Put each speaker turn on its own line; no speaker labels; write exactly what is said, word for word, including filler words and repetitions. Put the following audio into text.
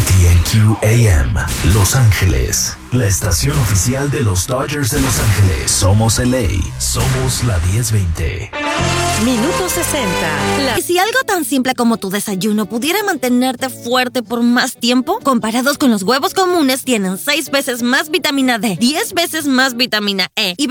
T N Q A M, Los Ángeles, la estación oficial de los Dodgers de Los Ángeles. Somos L A, somos la diez veinte.
Minuto sesenta. La...
¿Y si algo tan simple como tu desayuno pudiera mantenerte fuerte por más tiempo? Comparados con los huevos comunes, tienen seis veces más vitamina D, diez veces más vitamina E y